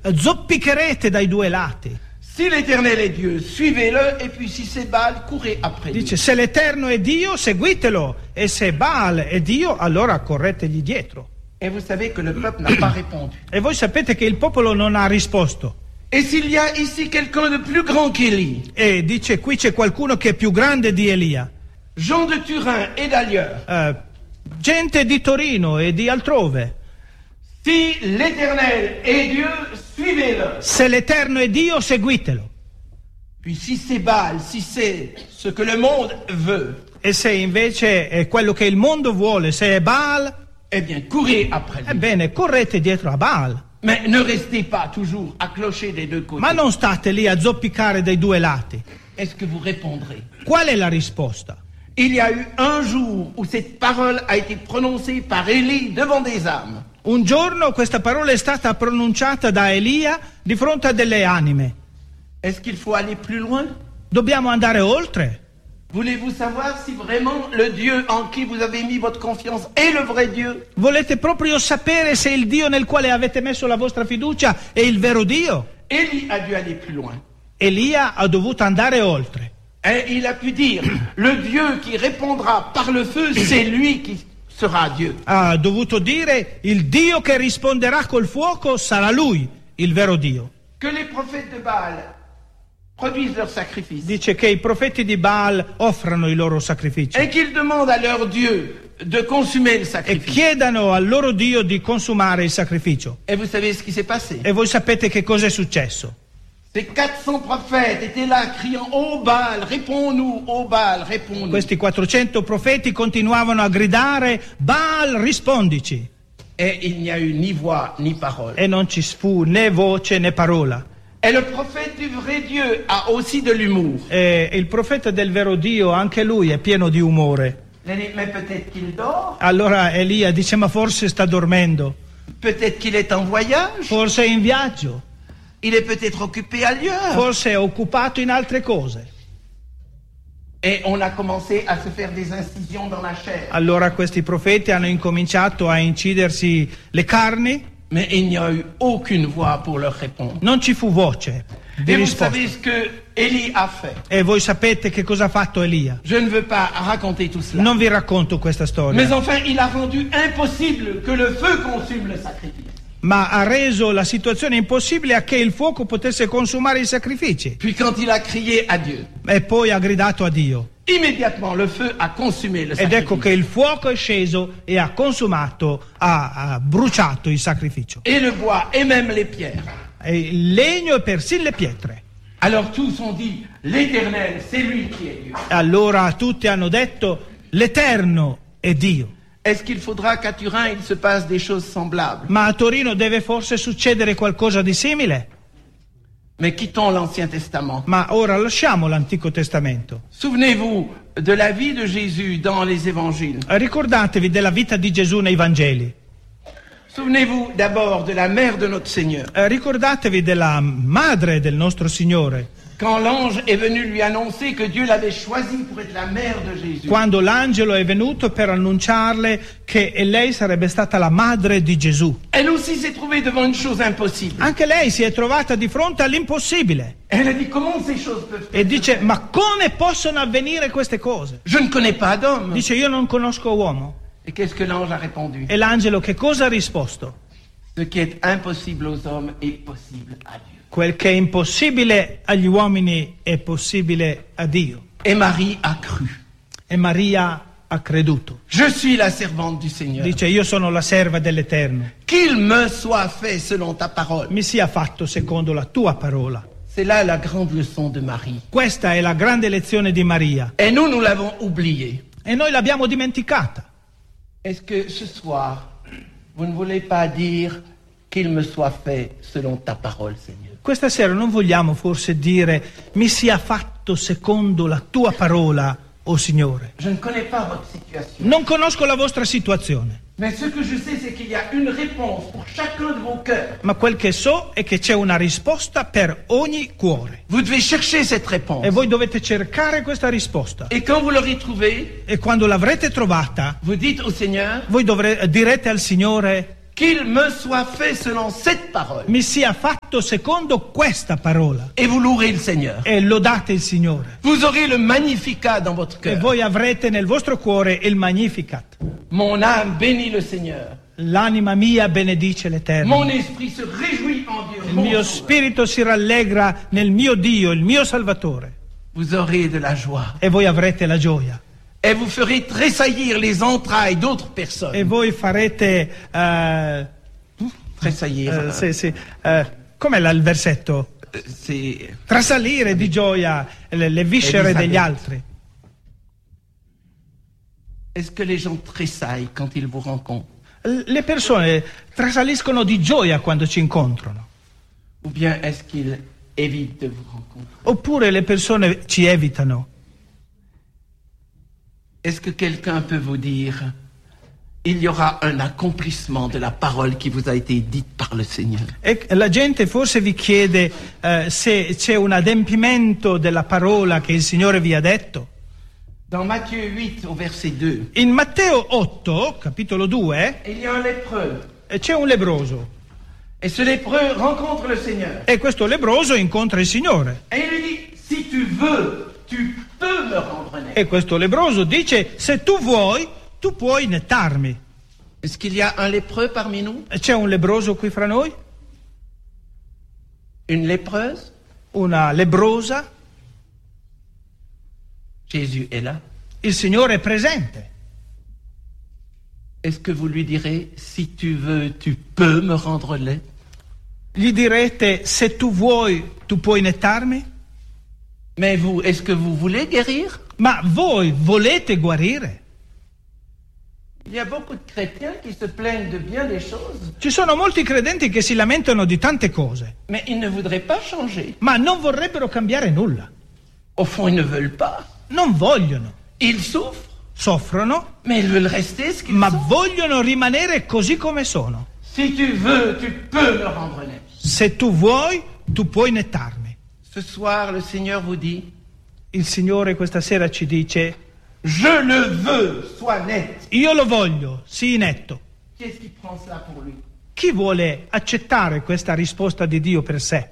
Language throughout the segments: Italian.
zoppicherete dai due lati. Si l'Éternel est Dieu, suivez-le, et puis si c'est Baal, courez après lui. Dice, se l'Eterno è Dio, seguitelo, e se Baal è Dio, allora corretegli dietro. Et vous savez que le peuple n'a pas répondu. E voi sapete che il popolo non ha risposto. Et s'il y a ici quelqu'un de plus grand qu'Élie, E dice, qui c'è qualcuno che è più grande di Elia. Jean de Turin et d'ailleurs, Gente di Torino e di altrove. si l'Éternel est Dieu, suivez-le. Se l'Eterno è Dio, seguitelo. Puis si c'est Baal, si c'est ce que le monde veut, E se invece è quello che il mondo vuole, se è Baal, eh bien, courez après lui. ebbene, correte dietro a Baal. Mais ne restez pas toujours à clocher des deux côtés. Ma non state lì a zoppicare dai due lati. Est-ce que vous répondrez? Qual è la risposta? Il y a eu un jour où cette parole a été prononcée par Élie devant des âmes. Un giorno questa parola è stata pronunciata da Elia di fronte a delle anime. Est-ce qu'il faut aller plus loin? Dobbiamo andare oltre. Voulez-vous savoir si vraiment le Dieu en qui vous avez mis votre confiance est le vrai Dieu? Volete proprio sapere se il Dio nel quale avete messo la vostra fiducia è il vero Dio? Élie a dû aller plus loin. Elia ha dovuto andare oltre. Et il a pu dire, le Dieu qui répondra par le feu, c'est lui qui sera Dieu. Ha dovuto dire, il Dio che risponderà col fuoco sarà lui, il vero Dio. Que les prophètes de Baal produisent leurs sacrifices. Dice che i profeti di Baal offrano i loro sacrifici Et qu'ils demandent à leur Dieu de consumer le e sacrifice. chiedano al loro Dio di consumare il sacrificio. Et vous savez ce qui s'est passé? E voi sapete che cosa è successo? Ces 400 prophètes étaient là criant, ô Baal, réponds-nous, ô Baal, réponds-nous. Questi 400 profeti continuavano a gridare, Baal, rispondici. Et il n'y a eu ni voix ni parole. E non ci fu né voce né parola. Et le prophète du vrai Dieu a aussi de l'humour. E il profeta del vero Dio, anche lui è pieno di umore. Il a dit, mais peut-être qu'il dort, Allora Elia dice, ma forse sta dormendo, peut-être qu'il est en voyage, forse è in viaggio, il est peut-être occupé ailleurs. forse è occupato in altre cose. Et on a commencé à se faire des incisions dans la chair. Allora questi profeti hanno incominciato a incidersi le carni, Mais il n'y a eu aucune voix pour leur répondre. non ci fu voce di Et vous risposta. savez ce que Élie a fait. E voi sapete che cosa ha fatto Elia? Je ne veux pas raconter tout cela. Non vi racconto questa storia. Mais enfin, il a rendu impossible que le feu consume le sacrifice. Ma ha reso la situazione impossibile a che il fuoco potesse consumare i sacrifici. Puis quand il a crié à Dieu, E poi ha gridato a Dio. immédiatement le feu a consumé le Ed sacrifice. ecco che il fuoco è sceso e ha consumato, ha bruciato il sacrificio. Et le bois et même les pierres. E il legno e persino le pietre. Alors tous ont dit, l'Éternel, c'est lui qui est Dieu. Allora tutti hanno detto, l'Eterno è Dio. Est-ce qu'il faudra qu'à Turin il se passe des choses semblables? Ma a Torino deve forse succedere qualcosa di simile? Mais quittons l'Ancien Testament. Ma ora lasciamo l'Antico Testamento. Souvenez-vous de la vie de Jésus dans les évangiles. Ricordatevi della vita di Gesù nei Vangeli. Souvenez-vous d'abord de la mère de notre Seigneur. Ricordatevi della madre del nostro Signore. Quand l'ange est venu lui annoncer que Dieu l'avait choisie pour être la mère de Jésus. Quando l'angelo è venuto per annunciarle che lei sarebbe stata la madre di Gesù. Elle aussi s'est trouvée devant une chose impossible. Anche lei si è trovata di fronte all'impossibile. Elle a dit, comment ces choses peuvent E dice, ma come possono avvenire queste cose? Je ne connais pas d'homme. Dice, io non conosco uomo. Et qu'est-ce que l'ange a répondu? E l'angelo che cosa ha risposto? Ce qui est impossible aux hommes est possible à Dieu. Quel che è impossibile agli uomini è possibile a Dio. Et Marie a cru. E Maria ha creduto. Je suis la servante du Seigneur. Dice, io sono la serva dell'Eterno. Qu'il me soit fait selon ta parole. Mi sia fatto secondo la tua parola. C'est là la grande leçon de Marie. Questa è la grande lezione di Maria. Et nous l'avons oubliée. E noi l'abbiamo dimenticata. Est-ce que ce soir, vous ne voulez pas dire qu'il me soit fait selon ta parole, Seigneur? Questa sera non vogliamo forse dire, mi sia fatto secondo la tua parola, o Signore. Je ne connais pas votre situation. Non conosco la vostra situazione, Mais ce que je sais, c'est qu'il y a une réponse pour chacun de vos cœurs. ma quel che so è che c'è una risposta per ogni cuore. Vous devez chercher cette réponse. E voi dovete cercare questa risposta. Et quand vous l'aurez trouvée, E quando l'avrete trovata, vous dites au Seigneur, voi direte al Signore, qu'il me soit fait selon cette parole. mi sia fatto secondo questa parola. Et vous louerez le Seigneur. E lodate il Signore. Vous aurez le Magnificat dans votre E cœur. voi avrete nel vostro cuore il Magnificat. Mon âme bénit le Seigneur. L'anima mia benedice l'Eterno. Mon esprit se réjouit en Dieu. Il mon mio sauveur. spirito si rallegra nel mio Dio, il mio Salvatore. Vous aurez de la joie. E voi avrete la gioia. Et vous ferez tressaillir les entrailles d'autres personnes. E voi farete... Tressaillir. com'è il versetto? C'est... Trasalire di gioia le viscere degli altri. Est-ce que les gens tressaillent quand ils vous rencontrent? Le persone trasaliscono di gioia quando ci incontrano. Ou bien est-ce qu'ils évitent de vous rencontrer? Oppure le persone ci evitano. Est-ce que quelqu'un peut vous dire, il y aura un accomplissement de la parole qui vous a été dite par le Seigneur? E la gente forse vi chiede se c'è un adempimento della parola che il Signore vi ha detto. Dans Matthieu 8 au verset 2, In Matteo 8, capitolo 2, il y a un lépreux. c'è un lebbroso. Et ce lépreux rencontre le Seigneur. E questo lebbroso incontra il Signore. Et il lui dit, si tu veux, tu peux me rendre net. E questo lebbroso dice, se tu vuoi, tu puoi nettarmi. Est-ce qu'il y a un lépreux parmi nous? C'è un lebbroso qui fra noi? Une lépreuse? Una lebbrosa? Jésus est là. Il Signore è presente. Est-ce que vous lui direz, si tu veux, tu peux me rendre net? Gli direte, se tu vuoi, tu puoi nettarmi? Mais vous, est-ce que vous voulez guérir? Ma voi volete guarire? Il y a beaucoup de chrétiens qui se plaignent de bien des choses, Ci sono molti credenti che si lamentano di tante cose, mais ils ne voudraient pas changer. ma non vorrebbero cambiare nulla. Au fond, ils ne veulent pas. Non vogliono. Ils souffrent, Soffrono, mais ils veulent rester ce qu'ils ma sont. vogliono rimanere così come sono. Si tu veux, tu peux me rendre net. Se tu vuoi, tu puoi nettarmi. Ce soir, le Seigneur vous dit, Il Signore questa sera ci dice, je le veux, sois net. io lo voglio, sii netto. Qui est-ce qui prend cela pour lui? Chi vuole accettare questa risposta di Dio per sé?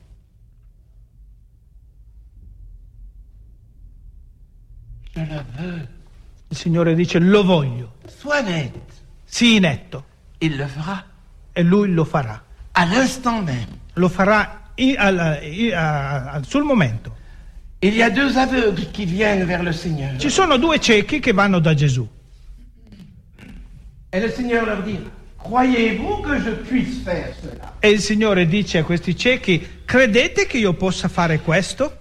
Je le veux, Il Signore dice, lo voglio, sois net. sii netto. Il le fera E Lui lo farà. à l'instant même. Lo farà sul momento. Il y a deux aveugles qui viennent vers le Seigneur. Ci sono due ciechi che vanno da Gesù. Et le Seigneur leur dit, croyez-vous que je puisse faire cela? E il Signore dice a questi ciechi, credete che io possa fare questo?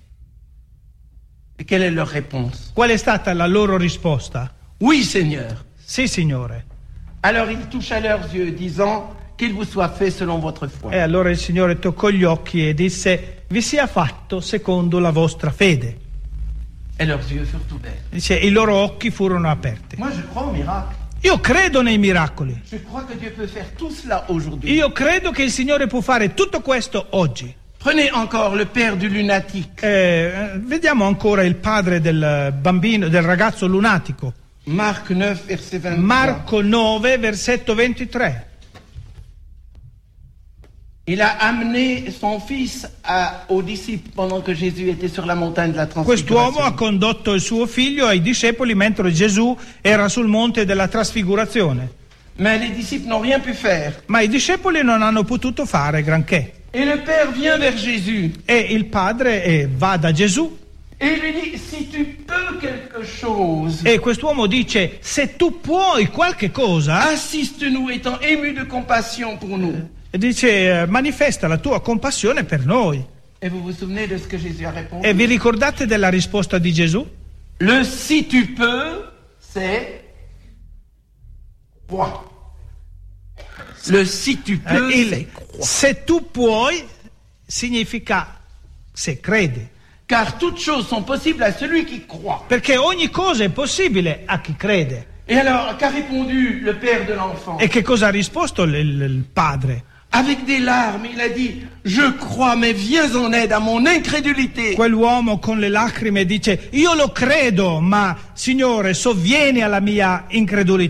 Et quelle est leur réponse? Qual è stata la loro risposta? Oui, Seigneur. Sì, Signore. Alors il toucha leurs yeux, disant, qu'il vous soit fait selon votre foi. E allora il Signore toccò gli occhi e disse, vi sia fatto secondo la vostra fede. Et leurs yeux furent ouverts. Dice, i loro occhi furono aperti. Moi, je crois au miracle. Io credo nei miracoli. Je crois que Dieu peut faire tout cela aujourd'hui. Io credo che il Signore può fare tutto questo oggi. Prenez encore le père du lunatique. Vediamo ancora il padre del bambino, del ragazzo lunatico. Marc 9, verset 23. Marco 9, versetto 23. Il a amené son fils aux disciples pendant que Jésus était sur la montagne de la Quest'uomo ha transfiguration. condotto il suo figlio ai discepoli mentre Gesù era sul monte della trasfigurazione. Mais les disciples n'ont rien pu faire. Ma i discepoli non hanno potuto fare granché. Et le père vient vers Jésus E il padre va da Gesù et il lui dit, si tu peux quelque chose, e quest'uomo dice, se tu puoi qualche cosa, assiste-nous étant ému de compassion pour nous. e dice, manifesta la tua compassione per noi. Et vous vous souvenez de ce que Jésus a répondu? E vi ricordate della risposta di Gesù? Le si tu peux, c'est crois. Le si tu peux, c'est Il crois. se tu puoi significa se credi. Car toutes choses sont possibles à celui qui croit. Perché ogni cosa è possibile a chi crede. Et alors, qu'a répondu le père de l'enfant? E che cosa ha risposto il padre? Avec des larmes, il a dit, je crois, mais viens en aide à mon incrédulité. Quell'uomo con le lacrime dice, io lo credo, ma Signore, sovvieni alla mia incredulità.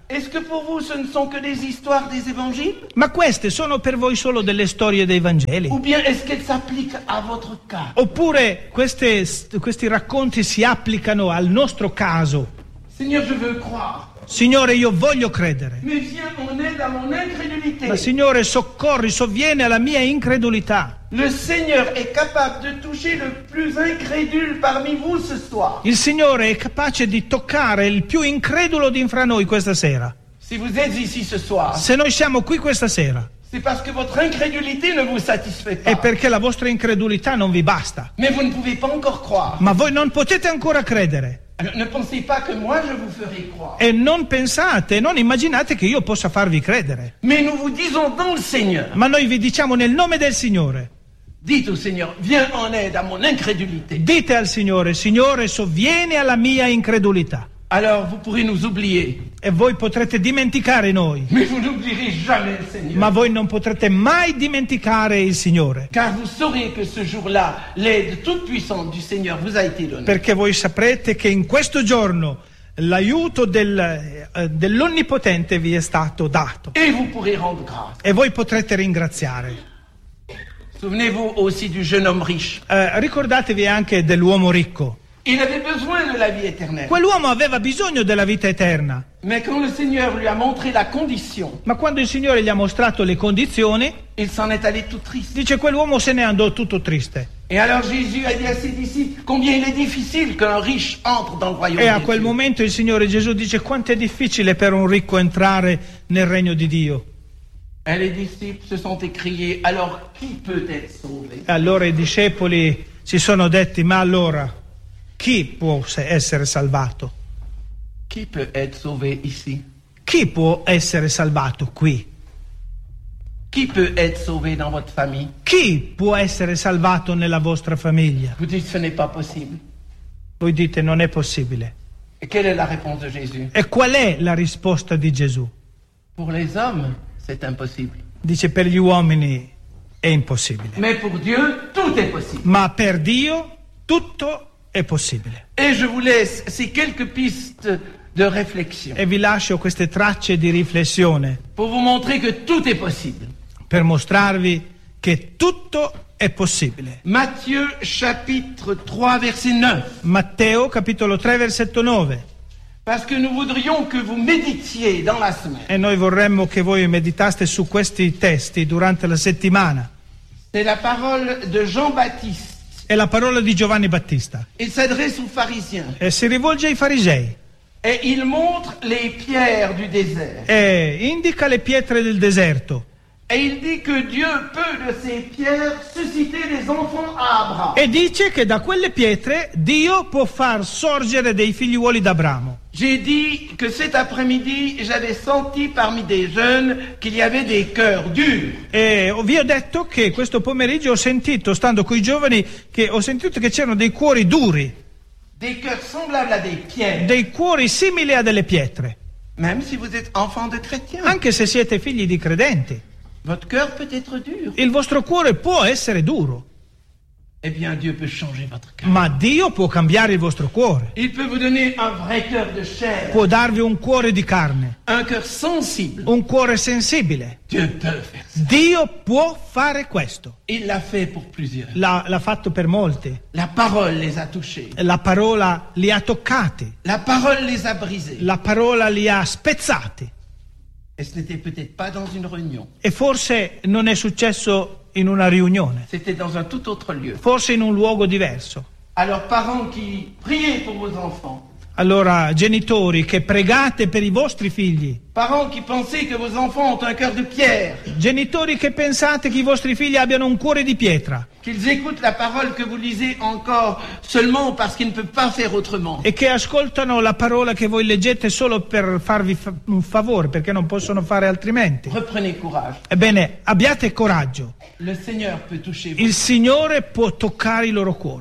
Est-ce que pour vous ce ne sont que des histoires des évangiles? Ma queste sono per voi solo delle storie dei Vangeli? Ou bien est-ce qu'elles s'appliquent à votre cas? Oppure questi racconti si applicano al nostro caso? Seigneur, je veux croire. Signore, io voglio credere. Mais viens en aide à mon incrédulité. Ma Signore, soccorri, sovvieni alla mia incredulità. Le Seigneur est capable de toucher le plus incrédule parmi vous ce soir. Il Signore è capace di toccare il più incredulo di fra noi questa sera. Si vous êtes ici ce soir, Se noi siamo qui questa sera, c'est parce que votre incrédulité ne vous satisfait pas. è perché la vostra incredulità non vi basta. Mais vous ne pouvez pas encore croire. Ma voi non potete ancora credere. Alors, ne pensez pas que moi je vous ferai croire. E non pensate, non immaginate che io possa farvi credere. Mais nous vous disons dans le Seigneur. Ma noi vi diciamo nel nome del Signore. Dites au Seigneur, viens en aide à mon incrédulité. Dite al Signore, Signore, sovvieni alla mia incredulità. Alors vous pourrez nous oublier. E voi potrete dimenticare noi. Mais vous n'oublierez jamais le Seigneur. Ma voi non potrete mai dimenticare il Signore. Car vous saurez que ce jour-là, l'aide toute puissante du Seigneur vous a été donnée. Perché voi saprete che in questo giorno l'aiuto dell'Onnipotente vi è stato dato. Et vous pourrez rendre grâce. E voi potrete ringraziare. Souvenez-vous aussi du jeune homme riche. Ricordatevi anche dell'uomo ricco. Il avait besoin de la vie éternelle. Quell'uomo aveva bisogno della vita eterna. Mais quand le Seigneur lui a montré la condition, Ma quando il Signore gli ha mostrato le condizioni, il s'en est allé tout triste. dice quell'uomo se ne andò tutto triste. Et alors Jésus a dit à ses disciples combien il est difficile qu'un riche entre dans le royaume E a de quel Dieu. momento il Signore Gesù dice quanto è difficile per un ricco entrare nel regno di Dio. Et les disciples se sont écriés, alors qui peut être sauvé? Allora i discepoli si sono detti, ma allora chi può essere salvato? Qui peut être sauvé ici? Chi può essere salvato qui? Qui peut être sauvé dans votre famille? Chi può essere salvato nella vostra famiglia? Vous dites, ce n'est pas possible. Voi dite non è possibile. Et quelle est la réponse de Jésus? E qual è la risposta di Gesù? Pour les hommes, c'est impossible. Dice per gli uomini è impossibile. Mais pour Dieu, tout est possible. Ma per Dio tutto è possibile. Et je vous laisse ces quelques pistes de réflexion E vi lascio queste tracce di riflessione pour vous montrer que tout est possible. per mostrarvi che tutto è possibile. Matthieu chapitre 3 verset 9. Matteo capitolo 3 versetto 9. Parce que nous voudrions que vous méditiez dans la semaine. E noi vorremmo che voi meditaste su questi testi durante la settimana. C'est la parole de Jean-Baptiste. È la parola di Giovanni Battista. Il s'adresse aux pharisiens. E si rivolge ai farisei. Et il montre les pierres du désert. E indica le pietre del deserto. Et il dit que Dieu peut de ces pierres susciter des enfants à Abraham. E dice che da quelle pietre Dio può far sorgere dei figliuoli d'Abramo. J'ai dit que cet après-midi, j'avais senti parmi des jeunes qu'il y avait des cœurs durs. E vi ho detto che questo pomeriggio ho sentito, stando coi giovani, che ho sentito che c'erano dei cuori duri, Des cœurs semblables à des pierres. dei cuori simili a delle pietre, Même si vous êtes enfant de chrétien. anche se siete figli di credenti. Votre cœur peut être dur. Il vostro cuore può essere duro, Eh bien, Dieu peut changer votre cœur. ma Dio può cambiare il vostro cuore, Il peut vous donner un vrai cœur de chair. può darvi un cuore di carne, Un cœur sensible. un cuore sensibile. Dieu peut faire ça. Dio può fare questo. Il l'a fait pour plusieurs. L'ha fatto per molti. La parole les a touchés. La parola li ha toccati, La parole les a brisés. la parola li ha spezzati. Et ce n'était peut-être pas dans une réunion. E forse non è successo in una riunione, C'était dans un tout autre lieu. forse in un luogo diverso. Alors, parents qui priez pour vos enfants, Allora, genitori che pregate per i vostri figli, parents qui pensez que vos enfants ont un cœur de pierre, genitori che pensate che i vostri figli abbiano un cuore di pietra qu'ils écoutent la parole que vous lisez encore seulement parce qu'ils ne peuvent pas faire autrement. e che ascoltano la parola che voi leggete solo per farvi un favore, perché non possono fare altrimenti. Reprenez courage. Ebbene, abbiate coraggio. Le Seigneur peut toucher vous. Il Signore può toccare i loro cuori.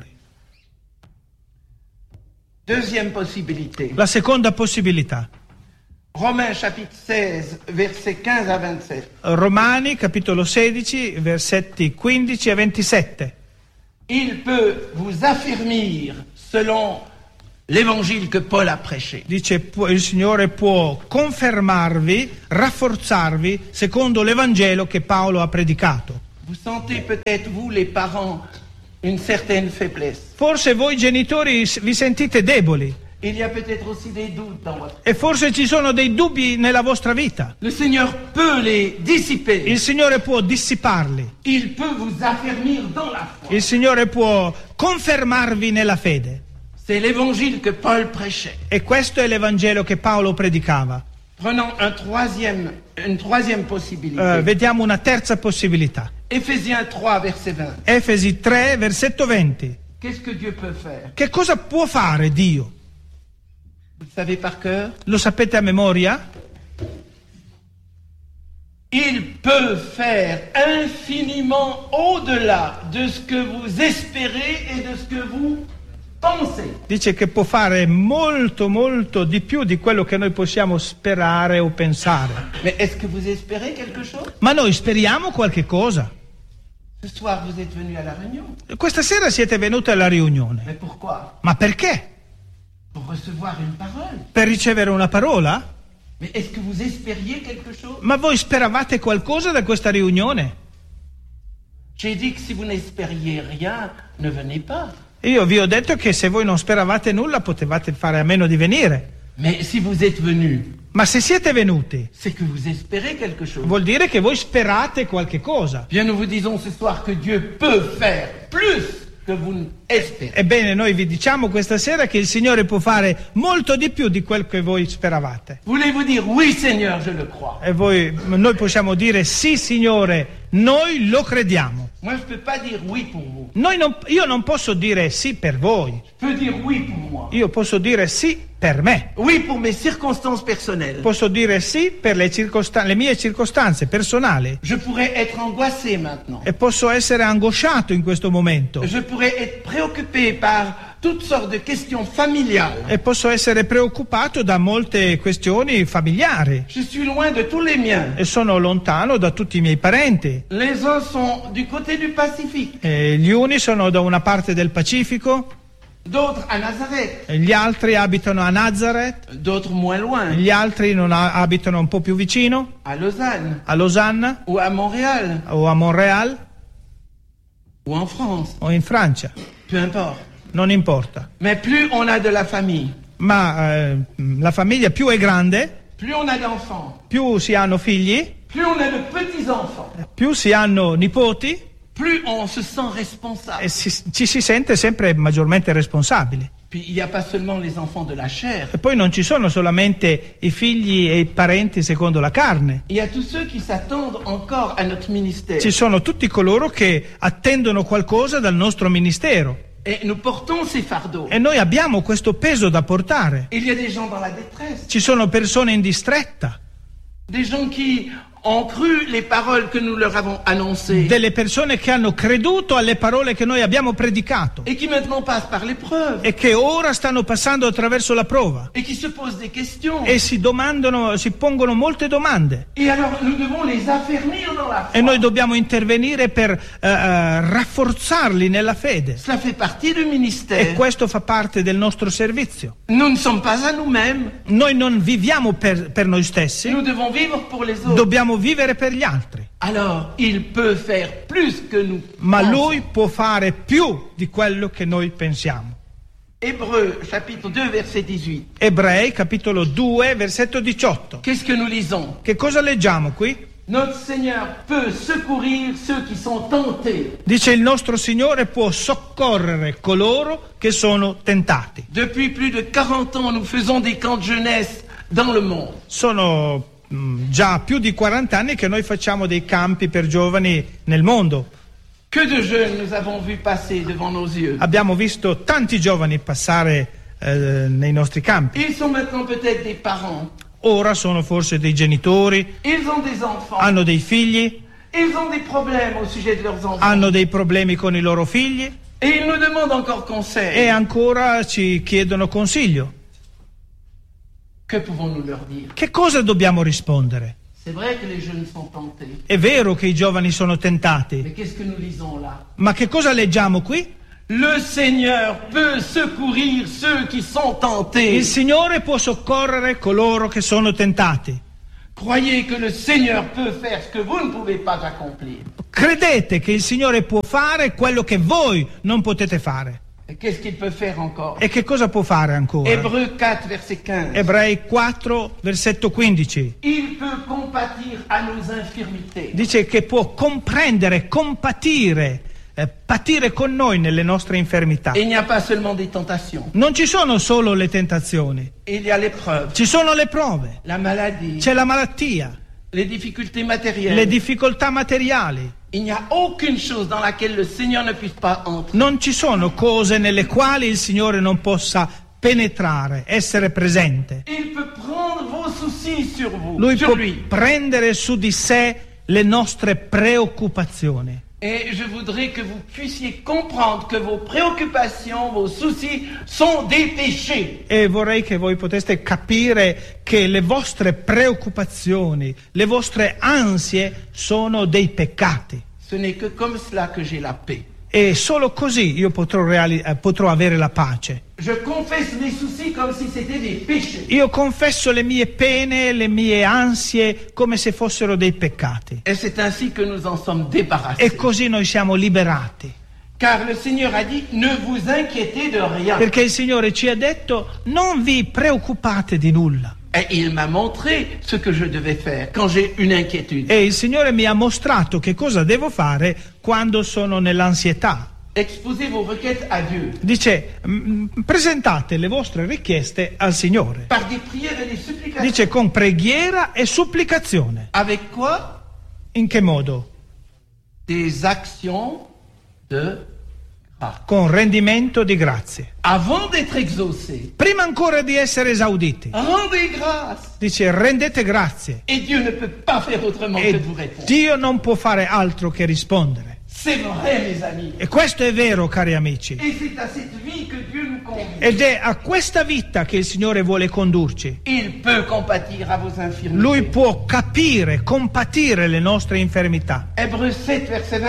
Deuxième possibilité. La seconda possibilità. Romains chapitre 16, versets 15 à 27. Romani, capitolo 16, versetti 15 e 27. Il peut vous affermir selon l'évangile que Paul a prêché. Dice, il Signore può confermarvi, rafforzarvi secondo l'Evangelo che Paolo ha predicato. Vous sentez peut-être, vous les parents, une certaine faiblesse. Forse voi genitori vi sentite deboli Il y a peut-être aussi des doutes dans votre vie. e forse ci sono dei dubbi nella vostra vita. Le Seigneur peut les dissiper. Il Signore può dissiparli. Il peut vous affermir dans la foi. Il Signore può confermarvi nella fede. C'est l'évangile que Paul prêchait. E questo è l'Evangelo che Paolo predicava. Prenons une troisième possibilité. Vediamo una terza possibilità. Éphésiens 3, verset 20. Efesi 3, versetto 20. Qu'est-ce que Dieu peut faire? Che cosa può fare Dio? Vous le savez par cœur? Lo sapete a memoria? Il peut faire infiniment au-delà de ce que vous espérez et de ce que vous pensez. Dice che può fare molto, molto di più di quello che noi possiamo sperare o pensare. Mais est-ce que vous espérez quelque chose? Ma noi speriamo qualche cosa. Ce soir, vous êtes venu à la réunion. Questa sera siete venuti alla riunione. Mais pourquoi? Ma perché? Pour recevoir une parole. Per ricevere una parola? Mais est-ce que vous espériez quelque chose? Ma voi speravate qualcosa da questa riunione? J'ai dit que si vous n'espériez rien, ne venez pas. Io vi ho detto che se voi non speravate nulla potevate fare a meno di venire. Mais si vous êtes venu, Ma se siete venuti, c'est que vous espérez quelque chose. vuol dire che voi sperate qualche cosa. Bien, nous vous disons ce soir que Dieu peut faire plus que vous n'espérez. Ebbene, noi vi diciamo questa sera che il Signore può fare molto di più di quel che voi speravate. Voulez-vous dire oui, Seigneur, je le crois? E noi possiamo dire sì, Signore, noi lo crediamo. Moi, je ne peux pas dire oui pour vous. Io non posso dire sì per voi, Je peux dire oui pour moi. io posso dire sì per me. Oui pour mes circonstances personnelles. Posso dire sì per le mie circostanze personali Je pourrais être angoissé maintenant. e posso essere angosciato in questo momento Je pourrais être préoccupé par toutes sortes de questions familiales. e posso essere preoccupato da molte questioni familiari Je suis loin de tous les miens. e sono lontano da tutti i miei parenti. Les uns sont du côté du Pacifique, Gli uni sono da una parte del Pacifico, d'autres à Nazareth, gli altri abitano a Nazareth, d'autres moins loin, gli altri abitano un po' più vicino, à Lausanne, a Losanna ou à Montréal, o a Montréal ou en France. o in Francia, Peu importe. non importa. Mais plus on a de la famille, Ma la famiglia più è grande, plus on a d'enfants, più si hanno figli, plus on a de petits-enfants, più si hanno nipoti plus on se sent responsable. e ci si sente sempre maggiormente responsabili. Puis il n'y a pas seulement les enfants de la chair, E poi non ci sono solamente i figli e i parenti secondo la carne, il y a tous ceux qui s'attendent encore à notre ministère. ci sono tutti coloro che attendono qualcosa dal nostro ministero Et nous portons ces fardeaux. e noi abbiamo questo peso da portare. Il y a des gens dans la détresse, Ci sono persone in distretta, des gens qui ont cru les paroles que nous leur avons annoncées delle persone che hanno creduto alle parole che noi abbiamo predicato et qui maintenant passent par l'épreuve e che ora stanno passando attraverso la prova et qui se posent des questions. e si pongono molte domande. Et alors nous devons les affermir dans la E foi. noi dobbiamo intervenire per rafforzarli nella fede. Cela fait partie du E ministère. questo fa parte del nostro servizio. Nous ne sommes pas à nous-mêmes. Noi non viviamo per noi stessi, Nous devons vivre pour les autres. dobbiamo vivere per gli altri. Alors, il peut faire plus que nous Ma pensons. Lui può fare più di quello che noi pensiamo. Hébreux, chapitre 2, verset 18. Ebrei, capitolo 2, versetto 18. Qu'est-ce que nous lisons? Che cosa leggiamo qui? Notre Seigneur peut secourir ceux qui sont tentés. Dice il nostro Signore può soccorrere coloro che sono tentati. Depuis plus de 40 ans, nous faisons des camps de jeunesse dans le monde. Sono già più di 40 anni che noi facciamo dei campi per giovani nel mondo. Que de jeunes nous avons vus passer devant nos yeux. Abbiamo visto tanti giovani passare nei nostri campi. Ils sont maintenant peut-être des parents. Ora sono forse dei genitori, Ils ont des enfants. hanno dei figli, Ils ont des problèmes au sujet de leurs enfants. hanno dei problemi con i loro figli Et ils nous demandent encore conseil. e ancora ci chiedono consiglio. Que pouvons-nous leur dire? Che cosa dobbiamo rispondere? C'est vrai que les jeunes sont tentés. È vero che i giovani sono tentati, Mais qu'est-ce que nous lisons là? ma che cosa leggiamo qui? Le Seigneur peut secourir ceux qui sont tentés. Il Signore può soccorrere coloro che sono tentati. Croyez que le Seigneur peut faire ce que vous ne pouvez pas accomplir. Credete che il Signore può fare quello che voi non potete fare. Et qu'est-ce qu'il peut faire encore? E che cosa può fare ancora? Hébreux 4, verset 15. Ebrei 4, versetto 15. Il peut compatir à nos infirmités. Dice che può comprendere, compatire, patire con noi nelle nostre infermità. Et il n'y a pas seulement des tentations. Non ci sono solo le tentazioni, Il y a l'épreuve, ci sono le prove, la maladie, c'è la malattia, les difficultés matérielles. le difficoltà materiali. Il n'y a aucune chose dans laquelle le Seigneur ne puisse pas entrer. Non ci sono cose nelle quali il Signore non possa penetrare, essere presente. Il peut prendre vos soucis sur vous, Lui sur può lui. prendere su di sé le nostre preoccupazioni. Et je voudrais que vous puissiez comprendre que vos préoccupations, vos soucis sont des péchés. E vorrei che voi poteste capire che le vostre preoccupazioni, le vostre ansie sono dei peccati. Ce n'est que comme cela que j'ai la paix. E solo così io potrò avere la pace. Je confesse mes soucis comme si c'était des péchés. Io confesso le mie pene, le mie ansie come se fossero dei peccati. Et c'est ainsi que nous en sommes débarrassés. E così noi siamo liberati. Car le Seigneur a dit, ne vous inquiétez de rien. Perché il Signore ci ha detto, non vi preoccupate di nulla. Et il m'a montré ce que je devais faire quand j'ai une inquiétude. E il Signore mi ha mostrato che cosa devo fare quando sono nell'ansietà. Exposez vos requêtes à Dieu. Dice, presentate le vostre richieste al Signore. Par des prières et des supplications. Dice, con preghiera e supplicazione. Avec quoi? In che modo? Des actions de grâce. Con rendimento di grazie. Avant d'être exaucés, Prima ancora di essere esauditi. rendez grâce. Dice, rendete grazie. Et Dieu ne peut pas faire autrement que E de vous répondre. Dio non può fare altro che rispondere. C'est vrai, mes amis. E questo è vero, cari amici. Et c'est à cette vie que Dieu nous convie. Ed è a questa vita che il Signore vuole condurci. Il peut compatir à vos infirmités. Lui può capire, compatire le nostre infermità. Hébreux 7, verset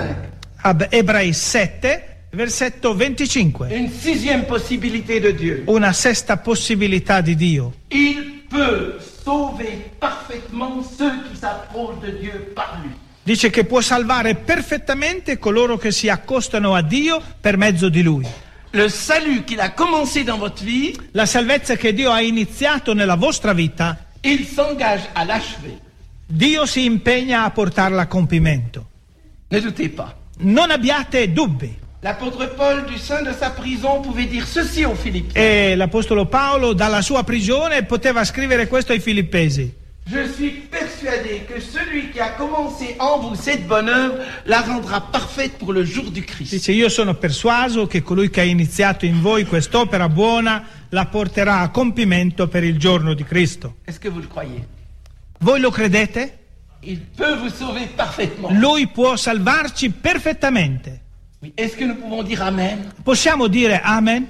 25. Ebrei 7, versetto 25. Une sixième possibilité de Dieu. Una sesta possibilità di Dio. Il peut sauver parfaitement ceux qui s'approchent de Dieu par lui. Dice che può salvare perfettamente coloro che si accostano a Dio per mezzo di Lui. Le salut qu'il a commencé dans votre vie, La salvezza che Dio ha iniziato nella vostra vita, il s'engage à l'achever. Dio si impegna a portarla a compimento. Ne doutez pas. Non abbiate dubbi. L'apôtre Paul, du sein de sa prison, pouvait dire ceci aux Philippiens. E l'Apostolo Paolo dalla sua prigione poteva scrivere questo ai Filippesi. Je suis persuadé que celui qui a commencé en vous cette bonne œuvre la rendra parfaite pour le jour du Christ. Dice, io sono persuaso che colui che ha iniziato in voi quest'opera buona la porterà a compimento per il giorno di Cristo. Est-ce que vous le croyez? Voi lo credete? Il peut vous sauver parfaitement. Lui può salvarci perfettamente. Oui. Est-ce que nous pouvons dire Amen? Possiamo dire amen?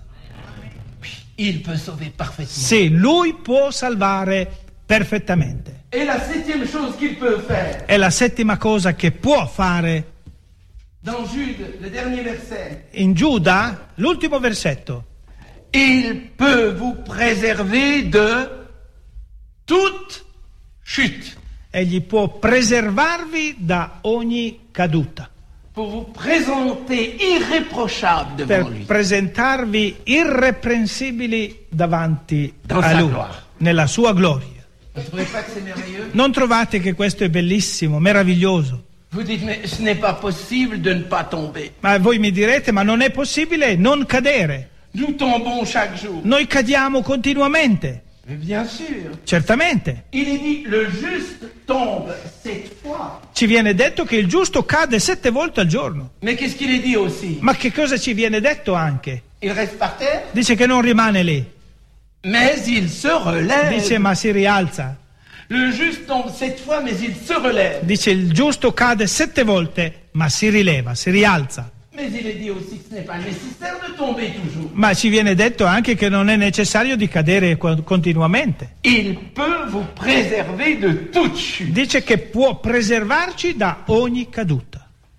Il peut sauver parfaitement. Sì, lui può salvare perfettamente. Et la septième chose qu'il peut faire, È la settima cosa che può fare dans Jude, le dernier verset, in Giuda, l'ultimo versetto. il peut vous préserver de toute chute. Egli può preservarvi da ogni caduta, Pour vous présenter irréprochable devant per lui. presentarvi irreprensibili davanti Dans a sa lui, gloire. nella sua gloria. Vous ne trouvez pas que c'est merveilleux? Non trovate che questo è bellissimo, meraviglioso? Vous dites, mais ce n'est pas possible de ne pas tomber. Ma voi mi direte, ma non è possibile non cadere. Nous tombons chaque jour. Noi cadiamo continuamente, Mais bien sûr. certamente. Il est dit, le juste tombe 7 fois. Ci viene detto che il giusto cade 7 volte al giorno. Mais qu'est-ce qu'il est dit aussi? Ma che cosa ci viene detto anche? Il reste par terre, Dice che non rimane lì, mais il se relève. dice ma si rialza. Le juste tombe 7 fois, mais il se relève. Dice il giusto cade 7 volte, ma si rileva, si rialza. Mais il est dit aussi que ce n'est pas nécessaire de tomber toujours. Ma ci viene detto anche che non è necessario di cadere continuamente. Il peut vous préserver de toute chute. Dice che può preservarci da ogni caduta.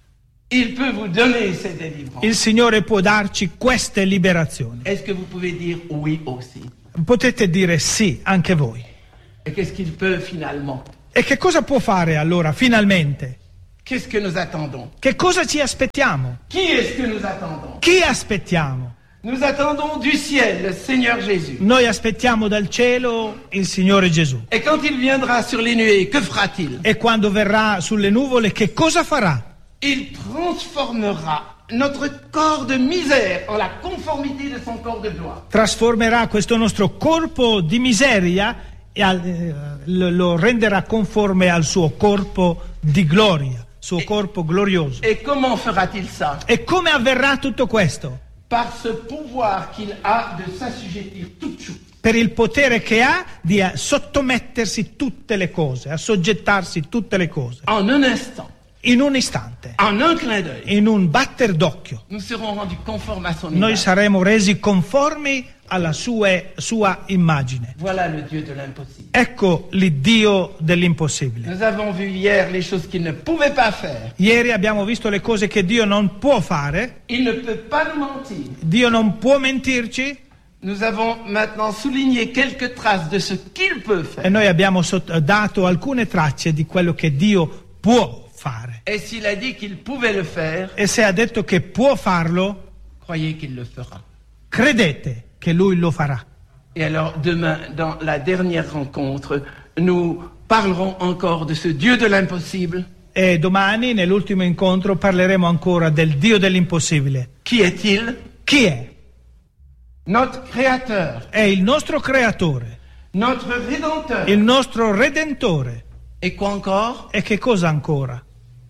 Il peut vous donner ces délivrances. Il Signore può darci queste liberazioni. Est-ce que vous pouvez dire oui aussi? Potete dire sì anche voi. Et qu'est-ce qu'il peut finalement? E che cosa può fare allora finalmente? Qu'est-ce que nous attendons? Che cosa ci aspettiamo? Qui est-ce que nous attendons? Chi aspettiamo? Nous attendons du ciel le Seigneur Jésus. Noi aspettiamo dal cielo il Signore Gesù. Et quand il viendra sur les nuées, que fera-t-il? E quando verrà sulle nuvole, che cosa farà? Il transformera notre corps de misère en la conformité de son corps de gloire. Trasformerà questo nostro corpo di miseria e lo renderà conforme al suo corpo di gloria, suo corpo glorioso. Et comment fera-t-il ça? E come avverrà tutto questo? Par ce pouvoir qu'il a de s'assujettir toutes choses. Per il potere che ha di sottomettersi tutte le cose, assoggettarsi tutte le cose. En un instant, In un istante, en un clin d'œil, in un batter d'occhio, nous serons rendus conformes à son noi image. saremo resi conformi alla sua immagine. Voilà le Dieu de l'impossible. Ecco l'Iddio dell'impossibile. Nous avons vu hier les choses qu'il ne pouvait pas faire. Ieri abbiamo visto le cose che Dio non può fare, Il ne peut pas nous mentir. Dio non può mentirci, Nous avons maintenant souligné quelques traces de ce qu'il peut e faire. noi abbiamo dato alcune tracce di quello che Dio può fare. Et s'il a dit qu'il pouvait le faire, E se ha detto che può farlo, croyez qu'il le fera. credete che Lui lo farà. Et alors demain, dans la dernière rencontre, nous parlerons encore de ce Dieu de l'impossible. E domani, nell'ultimo incontro, parleremo ancora del Dio dell'impossibile. Qui est-il? Chi è? Notre Créateur, È il nostro Creatore, notre Rédempteur. il nostro Redentore. Et quoi encore? E che cosa ancora?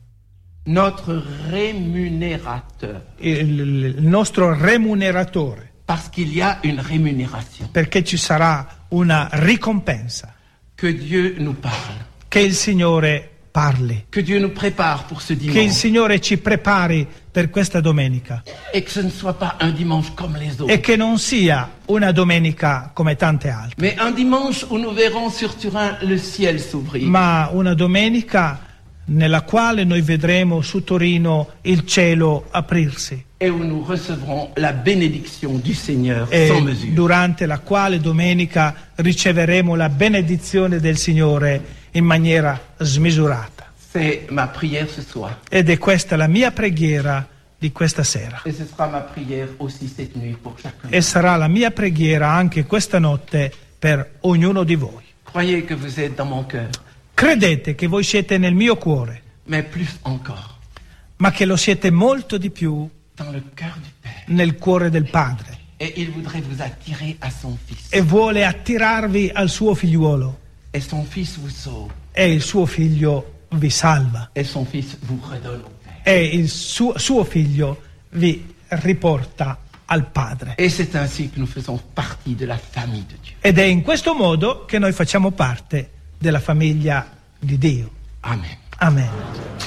Notre rémunérateur. Il nostro remuneratore, Parce qu'il y a une rémunération. perché ci sarà una ricompensa. Que Dieu nous parle. Che il Signore parli, Que Dieu nous prépare pour ce che il dimanche. Signore ci prepari per questa domenica Et que ce ne soit pas un dimanche comme les autres. e che non sia una domenica come tante altre, Mais un dimanche où nous verrons sur Turin le ciel s'ouvrir. ma una domenica nella quale noi vedremo su Torino il cielo aprirsi Et où nous recevrons la bénédiction du Seigneur e sans mesure. durante la quale domenica riceveremo la benedizione del Signore in maniera smisurata. C'est ma prière ce soir. Ed è questa la mia preghiera di questa sera. Et ce sera ma prière aussi cette nuit pour chacun. E sarà la mia preghiera anche questa notte per ognuno di voi. Croyez que vous êtes dans mon cœur, Credete che voi siete nel mio cuore, mais plus encore, ma che lo siete molto di più dans le cœur du Père. nel cuore del Padre. Et il voudrait vous attirer à son Fils. E vuole attirarvi al suo figliuolo. Et son Fils vous sauve. E il suo figlio vi salva. Et son Fils vous redonne au Père. E il suo figlio vi riporta al Padre. Et c'est ainsi que nous faisons partie de la famille de Dieu. Ed è in questo modo che noi facciamo parte della famiglia di Dio. Amen. Amen.